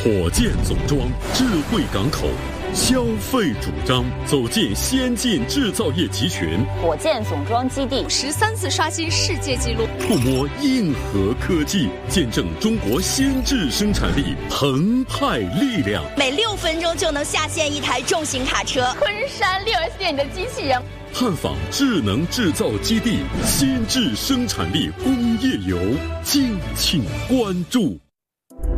火箭总装，智慧港口，消费主张，走进先进制造业集群。 火箭总装基地 13次刷新世界纪录， 触摸硬核科技，见证中国先进生产力澎湃力量。 每6分钟就能下线一台重型卡车。 昆山6S店里的机器人。 探访智能制造基地，先进生产力工业游，敬请关注。